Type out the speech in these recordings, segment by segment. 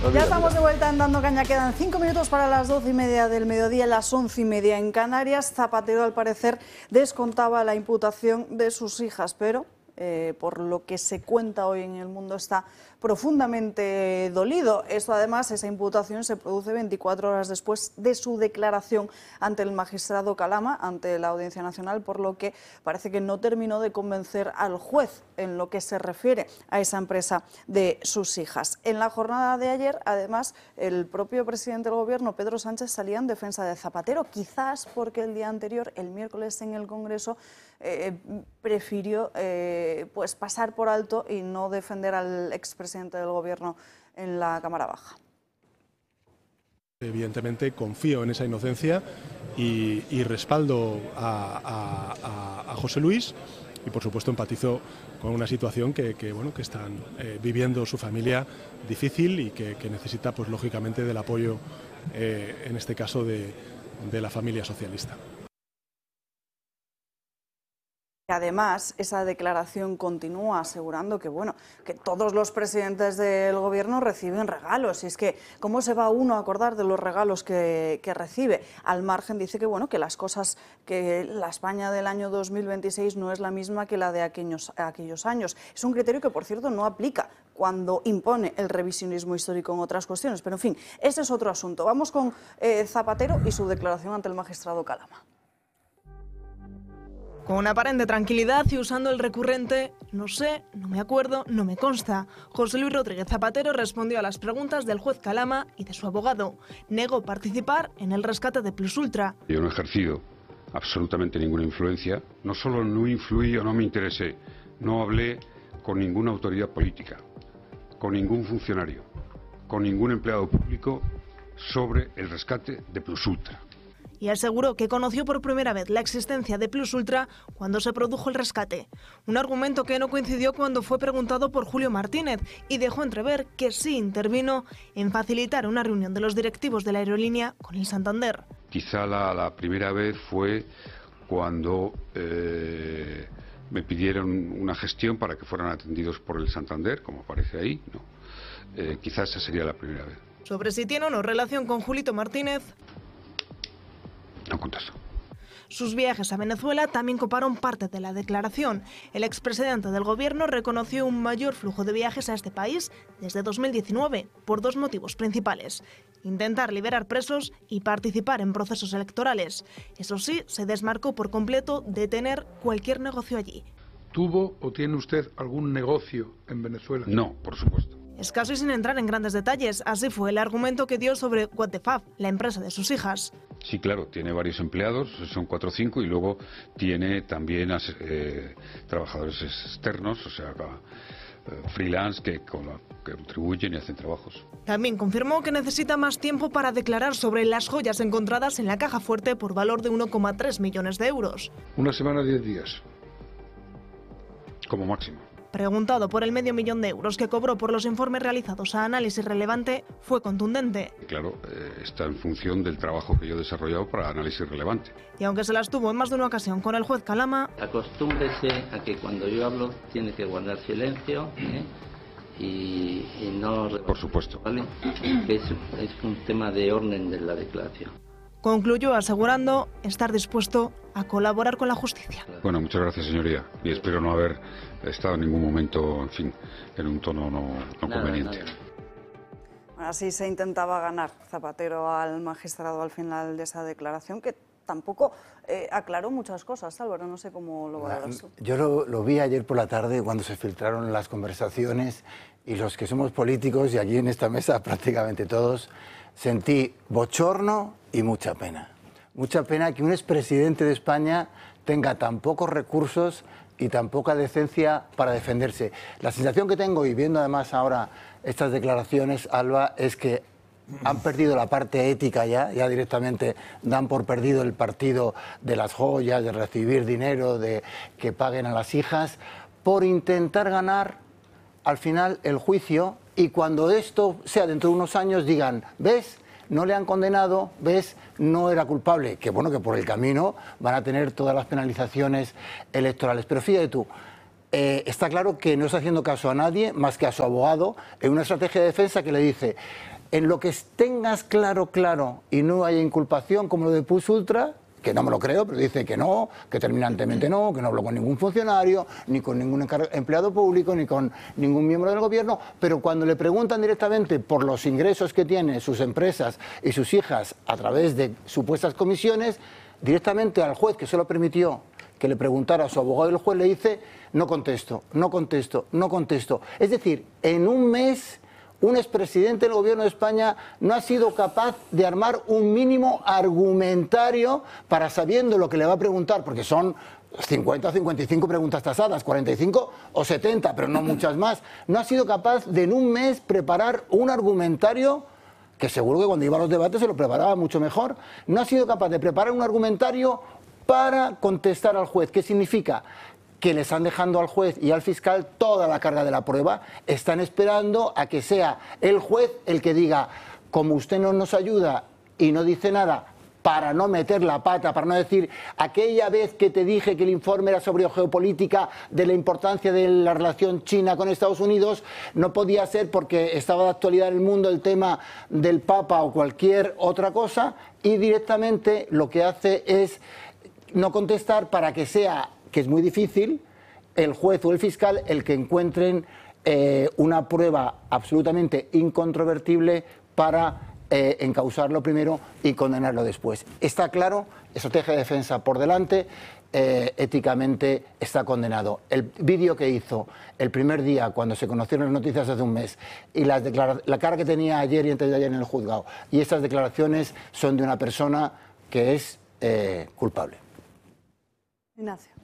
Ya estamos de vuelta en Dando Caña. Quedan 5 minutos para las 12:30 del mediodía, las 11:30 en Canarias. Zapatero, al parecer, descontaba la imputación de sus hijas, pero por lo que se cuenta hoy en El Mundo, está profundamente dolido. Esto, además, esa imputación se produce 24 horas después de su declaración ante el magistrado Calama, ante la Audiencia Nacional, por lo que parece que no terminó de convencer al juez en lo que se refiere a esa empresa de sus hijas. En la jornada de ayer, además, el propio presidente del Gobierno, Pedro Sánchez, salía en defensa de Zapatero, quizás porque el día anterior, el miércoles en el Congreso, prefirió pues pasar por alto y no defender al expresidente del Gobierno en la Cámara Baja. Evidentemente confío en esa inocencia y respaldo a José Luis, y por supuesto empatizo con una situación que están viviendo su familia difícil y que necesita, pues lógicamente, del apoyo, en este caso de la familia socialista. Además, esa declaración continúa asegurando que todos los presidentes del Gobierno reciben regalos. Y es que, ¿cómo se va uno a acordar de los regalos que recibe? Al margen, dice que las cosas, que la España del año 2026 no es la misma que la de aquellos años. Es un criterio que, por cierto, no aplica cuando impone el revisionismo histórico en otras cuestiones. Pero, en fin, ese es otro asunto. Vamos con Zapatero y su declaración ante el magistrado Calama. Con aparente tranquilidad y usando el recurrente "no sé, no me acuerdo, no me consta", José Luis Rodríguez Zapatero respondió a las preguntas del juez Calama y de su abogado. Negó participar en el rescate de Plus Ultra. Yo no he ejercido absolutamente ninguna influencia. No solo no influí o no me interesé, no hablé con ninguna autoridad política, con ningún funcionario, con ningún empleado público sobre el rescate de Plus Ultra. Y aseguró que conoció por primera vez la existencia de Plus Ultra cuando se produjo el rescate. Un argumento que no coincidió cuando fue preguntado por Julio Martínez y dejó entrever que sí intervino en facilitar una reunión de los directivos de la aerolínea con el Santander. Quizá la primera vez fue cuando me pidieron una gestión para que fueran atendidos por el Santander, como aparece ahí, ¿no? Quizás esa sería la primera vez. Sobre si tiene o no relación con Julito Martínez, no contesto. Sus viajes a Venezuela también coparon parte de la declaración. El expresidente del Gobierno reconoció un mayor flujo de viajes a este país desde 2019 por dos motivos principales: intentar liberar presos y participar en procesos electorales. Eso sí, se desmarcó por completo de tener cualquier negocio allí. ¿Tuvo o tiene usted algún negocio en Venezuela? No, por supuesto. Escaso y sin entrar en grandes detalles, así fue el argumento que dio sobre What the Fab, la empresa de sus hijas. Sí, claro, tiene varios empleados, son 4 o 5, y luego tiene también trabajadores externos, o sea, freelance que contribuyen y hacen trabajos. También confirmó que necesita más tiempo para declarar sobre las joyas encontradas en la caja fuerte por valor de 1,3 millones de euros. Una semana, 10 días. Como máximo. Preguntado por el medio millón de euros que cobró por los informes realizados a Análisis Relevante, fue contundente. Claro, está en función del trabajo que yo he desarrollado para Análisis Relevante. Y aunque se las tuvo en más de una ocasión con el juez Calama, acostúmbrese a que cuando yo hablo tiene que guardar silencio y no... Por supuesto. ¿Vale? Que es un tema de orden de la declaración. Concluyó asegurando estar dispuesto a colaborar con la justicia. Bueno, muchas gracias, señoría, y espero no haber estado en ningún momento, en fin, en un tono no conveniente. Así se intentaba ganar Zapatero al magistrado al final de esa declaración, que tampoco aclaró muchas cosas, Álvaro, no sé cómo lo valoras tú. Yo lo vi ayer por la tarde cuando se filtraron las conversaciones, y los que somos políticos, y aquí en esta mesa prácticamente todos, sentí bochorno y mucha pena. Mucha pena que un expresidente de España tenga tan pocos recursos y tan poca decencia para defenderse. La sensación que tengo, y viendo además ahora estas declaraciones, Alba, es que han perdido la parte ética ya directamente dan por perdido el partido de las joyas, de recibir dinero, de que paguen a las hijas, por intentar ganar al final el juicio, y cuando esto sea dentro de unos años digan, ¿ves? No le han condenado, ¿ves? No era culpable. Que bueno, que por el camino van a tener todas las penalizaciones electorales. Pero fíjate tú, está claro que no está haciendo caso a nadie más que a su abogado en una estrategia de defensa que le dice: en lo que tengas claro y no haya inculpación, como lo de Plus Ultra, que no me lo creo, pero dice que no, que terminantemente no, que no habló con ningún funcionario, ni con ningún empleado público, ni con ningún miembro del gobierno, pero cuando le preguntan directamente por los ingresos que tienen sus empresas y sus hijas a través de supuestas comisiones, directamente al juez que se lo permitió que le preguntara a su abogado, y el juez le dice: no contesto, no contesto, no contesto. Es decir, en un mes un expresidente del gobierno de España no ha sido capaz de armar un mínimo argumentario para, sabiendo lo que le va a preguntar, porque son 50 o 55 preguntas tasadas, 45 o 70, pero no muchas más. No ha sido capaz de en un mes preparar un argumentario que seguro que cuando iba a los debates se lo preparaba mucho mejor. No ha sido capaz de preparar un argumentario para contestar al juez. ¿Qué significa? Que les están dejando al juez y al fiscal toda la carga de la prueba. Están esperando a que sea el juez el que diga: como usted no nos ayuda y no dice nada, para no meter la pata, para no decir: aquella vez que te dije que el informe era sobre geopolítica, de la importancia de la relación China con Estados Unidos, no podía ser porque estaba de actualidad en el mundo el tema del Papa o cualquier otra cosa, y directamente lo que hace es no contestar para que sea, que es muy difícil, el juez o el fiscal el que encuentren una prueba absolutamente incontrovertible para encausarlo primero y condenarlo después. Está claro, estrategia de defensa por delante, éticamente está condenado. El vídeo que hizo el primer día, cuando se conocieron las noticias hace un mes, y la cara que tenía ayer y antes de ayer en el juzgado, y estas declaraciones son de una persona que es culpable. Ignacio.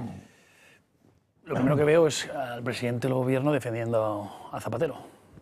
Lo primero que veo es al presidente del gobierno defendiendo a Zapatero.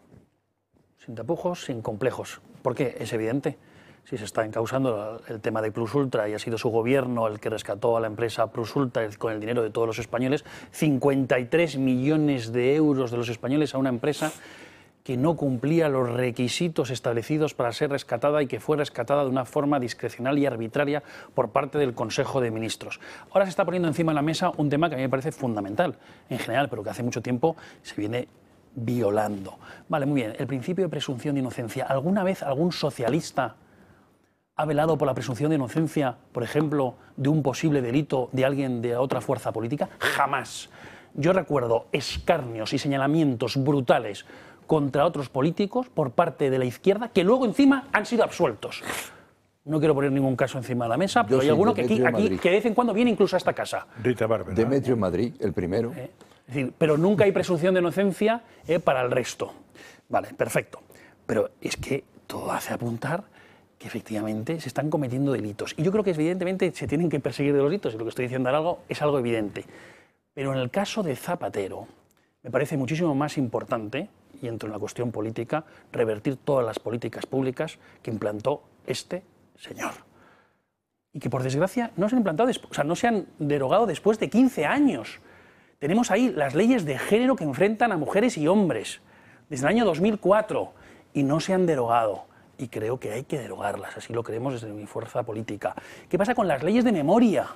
Sin tapujos, sin complejos. ¿Por qué? Es evidente. Si se está encausando el tema de Plus Ultra y ha sido su gobierno el que rescató a la empresa Plus Ultra con el dinero de todos los españoles, 53 millones de euros de los españoles a una empresa que no cumplía los requisitos establecidos para ser rescatada y que fue rescatada de una forma discrecional y arbitraria por parte del Consejo de Ministros. Ahora se está poniendo encima de la mesa un tema que a mí me parece fundamental en general, pero que hace mucho tiempo se viene violando. Vale, muy bien, el principio de presunción de inocencia. ¿Alguna vez algún socialista ha velado por la presunción de inocencia, por ejemplo, de un posible delito de alguien de otra fuerza política? Jamás. Yo recuerdo escarnios y señalamientos brutales contra otros políticos por parte de la izquierda que luego encima han sido absueltos. No quiero poner ningún caso encima de la mesa, pero hay alguno que aquí que de vez en cuando viene incluso a esta casa. Rita Barberá. Demetrio Madrid, el primero. Es decir, pero nunca hay presunción de inocencia para el resto. Vale, perfecto. Pero es que todo hace apuntar que efectivamente se están cometiendo delitos. Y yo creo que evidentemente se tienen que perseguir delitos, y lo que estoy diciendo ahora es algo evidente. Pero en el caso de Zapatero, me parece muchísimo más importante, y entro en la cuestión política, revertir todas las políticas públicas que implantó este señor. Y que por desgracia no se han implantado, no se han derogado después de 15 años. Tenemos ahí las leyes de género que enfrentan a mujeres y hombres desde el año 2004 y no se han derogado. Y creo que hay que derogarlas, así lo creemos desde mi fuerza política. ¿Qué pasa con las leyes de memoria?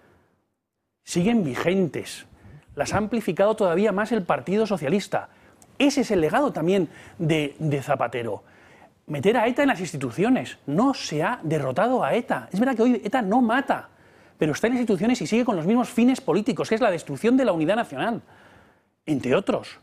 Siguen vigentes. Las ha amplificado todavía más el Partido Socialista. Ese es el legado también de Zapatero. Meter a ETA en las instituciones. No se ha derrotado a ETA. Es verdad que hoy ETA no mata, pero está en las instituciones y sigue con los mismos fines políticos, que es la destrucción de la unidad nacional, entre otros.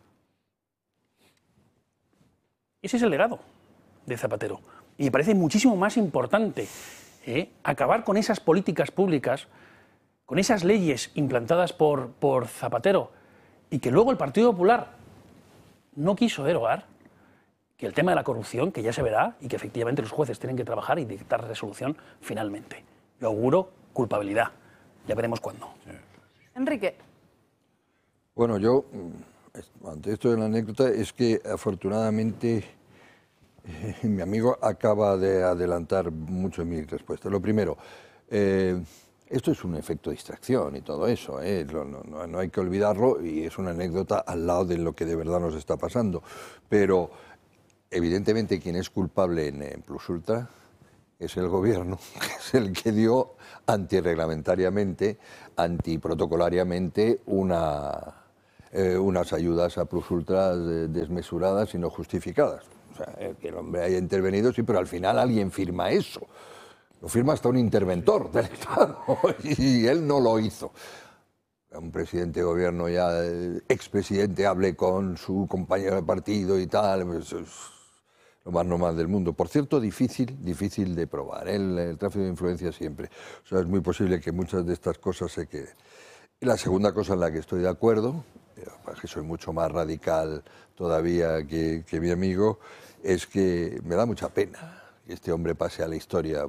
Ese es el legado de Zapatero. Y me parece muchísimo más importante acabar con esas políticas públicas, con esas leyes implantadas por Zapatero y que luego el Partido Popular no quiso derogar, que el tema de la corrupción, que ya se verá, y que efectivamente los jueces tienen que trabajar y dictar resolución finalmente. Yo auguro culpabilidad. Ya veremos cuándo. Enrique. Bueno, yo, ante esto de la anécdota, es que afortunadamente mi amigo acaba de adelantar mucho en mi respuesta. Lo primero, esto es un efecto de distracción y todo eso, no hay que olvidarlo, y es una anécdota al lado de lo que de verdad nos está pasando. Pero evidentemente quien es culpable en Plus Ultra es el gobierno, que es el que dio antirreglamentariamente, antiprotocolariamente una unas ayudas a plus ultras desmesuradas y no justificadas. O sea, que el hombre haya intervenido, sí, pero al final alguien firma eso. Lo firma hasta un interventor del Estado y él no lo hizo. Un presidente de gobierno ya, expresidente, hable con su compañero de partido y tal, pues es lo más normal del mundo. Por cierto, difícil de probar, el tráfico de influencia siempre. O sea, es muy posible que muchas de estas cosas se queden. Y la segunda cosa en la que estoy de acuerdo, que soy mucho más radical todavía que mi amigo, es que me da mucha pena que este hombre pase a la historia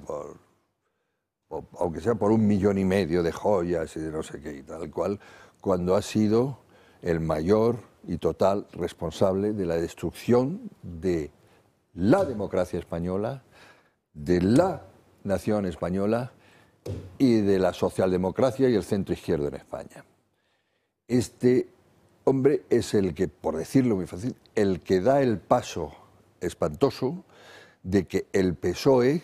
aunque sea por 1,5 millones de joyas y de no sé qué y tal cual, cuando ha sido el mayor y total responsable de la destrucción de la democracia española, de la nación española y de la socialdemocracia y el centro izquierdo en España. Este hombre es el que, por decirlo muy fácil, el que da el paso espantoso de que el PSOE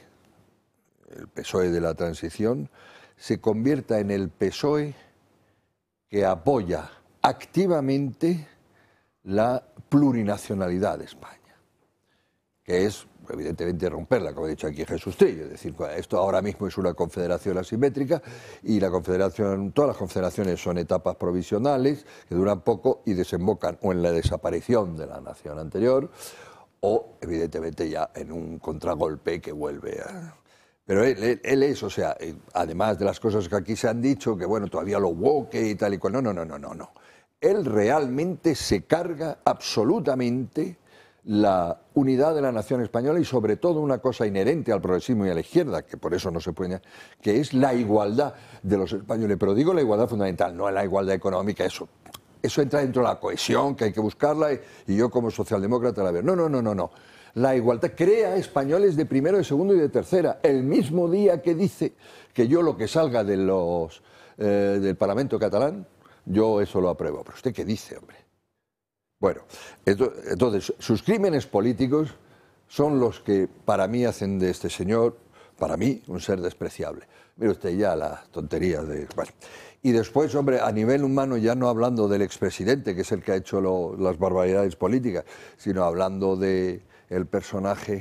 de la transición, se convierta en el PSOE que apoya activamente la plurinacionalidad de España, que es, evidentemente, romperla, como ha dicho aquí Jesús Trillo. Es decir, esto ahora mismo es una confederación asimétrica y todas las confederaciones son etapas provisionales que duran poco y desembocan o en la desaparición de la nación anterior o, evidentemente, ya en un contragolpe que vuelve a... Pero él es, o sea, además de las cosas que aquí se han dicho, que bueno, todavía lo woke y tal y cual, no. Él realmente se carga absolutamente la unidad de la nación española y sobre todo una cosa inherente al progresismo y a la izquierda, que por eso no se puede, que es la igualdad de los españoles. Pero digo la igualdad fundamental, no la igualdad económica, eso entra dentro de la cohesión, que hay que buscarla, y yo como socialdemócrata la veo. No. La igualdad crea españoles de primero, de segundo y de tercera. El mismo día que dice que yo lo que salga de del Parlamento catalán, yo eso lo apruebo. ¿Pero usted qué dice, hombre? Bueno, entonces, sus crímenes políticos son los que para mí hacen de este señor, para mí, un ser despreciable. Mire usted ya las tonterías de... Bueno. Y después, hombre, a nivel humano, ya no hablando del expresidente, que es el que ha hecho las barbaridades políticas, sino hablando de el personaje,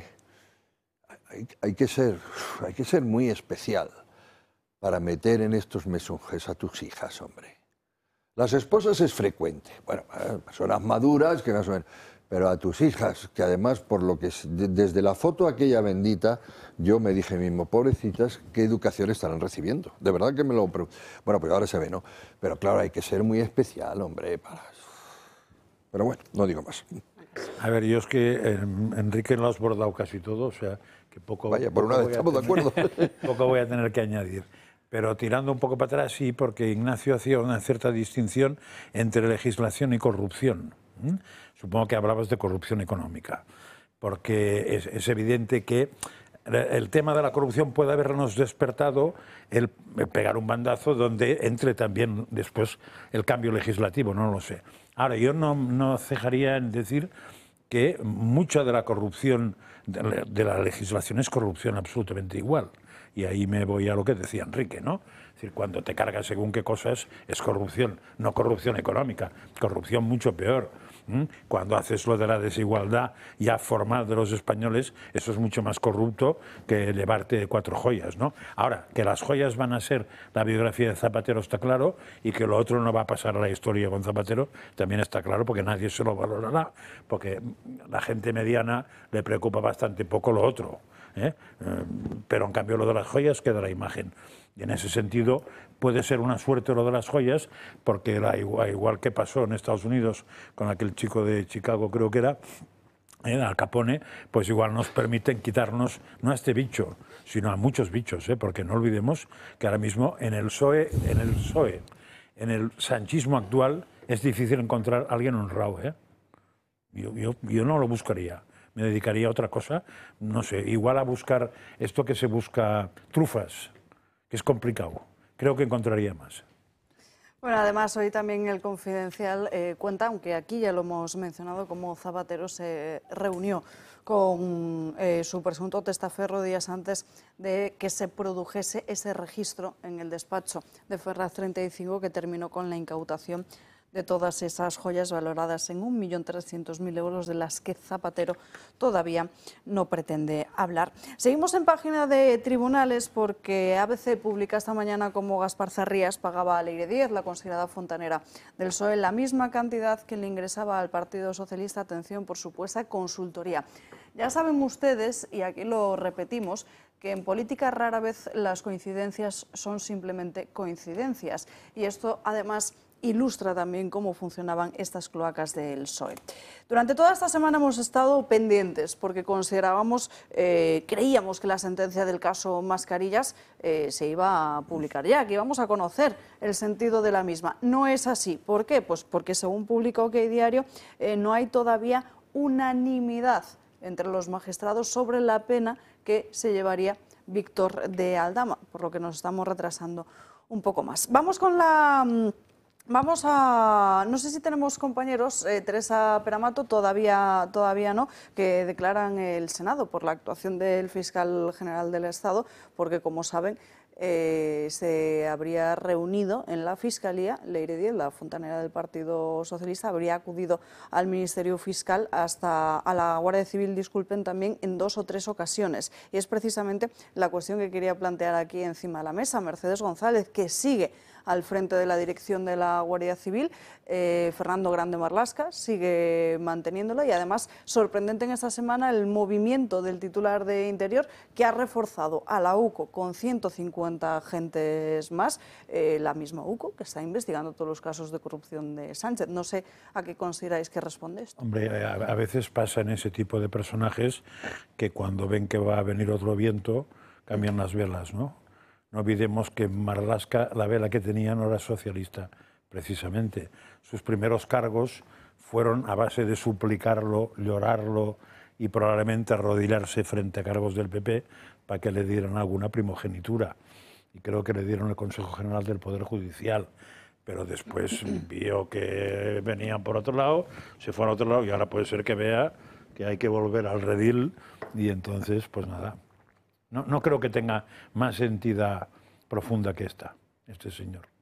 hay que ser muy especial para meter en estos mesunjes a tus hijas, hombre. Las esposas es frecuente, bueno, personas maduras, que más o menos, pero a tus hijas, que además, por lo que desde la foto aquella bendita, yo me dije mismo, pobrecitas, ¿qué educación estarán recibiendo? De verdad que me lo... Bueno, pues ahora se ve, ¿no? Pero claro, hay que ser muy especial, hombre, para... Pero bueno, no digo más. A ver, yo es que Enrique lo has bordado casi todo, o sea, que poco... Vaya, por una vez estamos de acuerdo. Poco voy a tener que añadir. Pero tirando un poco para atrás, sí, porque Ignacio hacía una cierta distinción entre legislación y corrupción. Supongo que hablabas de corrupción económica, porque es evidente que el tema de la corrupción puede habernos despertado el pegar un bandazo donde entre también después el cambio legislativo, no lo sé. Ahora, yo no cejaría en decir que mucha de la corrupción de la legislación es corrupción absolutamente igual. Y ahí me voy a lo que decía Enrique, ¿no? Es decir, cuando te cargas según qué cosas es corrupción, no corrupción económica, corrupción mucho peor. Cuando haces lo de la desigualdad ya formal de los españoles, eso es mucho más corrupto que llevarte 4 joyas, ¿no? Ahora, que las joyas van a ser la biografía de Zapatero está claro, y que lo otro no va a pasar a la historia con Zapatero también está claro, porque nadie se lo valorará, porque la gente mediana le preocupa bastante poco lo otro, pero en cambio lo de las joyas queda la imagen. Y en ese sentido puede ser una suerte lo de las joyas, porque igual que pasó en Estados Unidos con aquel chico de Chicago, creo que era, Al Capone, pues igual nos permiten quitarnos no a este bicho, sino a muchos bichos, porque no olvidemos que ahora mismo en el PSOE, en el sanchismo actual, es difícil encontrar a alguien honrado. Yo no lo buscaría. Me dedicaría a otra cosa, no sé, igual a buscar esto que se busca, trufas, que es complicado. Creo que encontraría más. Bueno, además hoy también el Confidencial cuenta, aunque aquí ya lo hemos mencionado, cómo Zapatero se reunió con su presunto testaferro días antes de que se produjese ese registro en el despacho de Ferraz 35 que terminó con la incautación de todas esas joyas valoradas en 1.300.000 euros, de las que Zapatero todavía no pretende hablar. Seguimos en página de tribunales porque ABC publica esta mañana cómo Gaspar Zarrías pagaba a Leire Díez, la considerada fontanera del PSOE, la misma cantidad que le ingresaba al Partido Socialista, atención, por supuesta consultoría. Ya saben ustedes, y aquí lo repetimos, que en política rara vez las coincidencias son simplemente coincidencias, y esto además ilustra también cómo funcionaban estas cloacas del PSOE. Durante toda esta semana hemos estado pendientes porque considerábamos, creíamos que la sentencia del caso Mascarillas se iba a publicar ya, que íbamos a conocer el sentido de la misma. No es así. ¿Por qué? Pues porque según publicó OK Diario no hay todavía unanimidad entre los magistrados sobre la pena que se llevaría Víctor de Aldama, por lo que nos estamos retrasando un poco más. Vamos con la... no sé si tenemos compañeros, Teresa Peramato, todavía no, que declaran el Senado por la actuación del fiscal general del Estado, porque como saben se habría reunido en la Fiscalía, Leire Díez, la fontanera del Partido Socialista, habría acudido al Ministerio Fiscal, a la Guardia Civil, disculpen, también en 2 o 3 ocasiones. Y es precisamente la cuestión que quería plantear aquí encima de la mesa. Mercedes González, que sigue al frente de la dirección de la Guardia Civil, Fernando Grande Marlaska sigue manteniéndola, y además sorprendente en esta semana el movimiento del titular de Interior, que ha reforzado a la UCO con 150 agentes más, la misma UCO que está investigando todos los casos de corrupción de Sánchez. No sé a qué consideráis que responde esto. Hombre, a veces pasa en ese tipo de personajes que cuando ven que va a venir otro viento cambian las velas, ¿no? No olvidemos que Marlaska, la vela que tenía, no era socialista, precisamente. Sus primeros cargos fueron a base de suplicarlo, llorarlo y probablemente arrodillarse frente a cargos del PP para que le dieran alguna primogenitura. Y creo que le dieron el Consejo General del Poder Judicial. Pero después vio que venían por otro lado, se fueron a otro lado, y ahora puede ser que vea que hay que volver al redil, y entonces, pues nada. No creo que tenga más entidad profunda que este señor.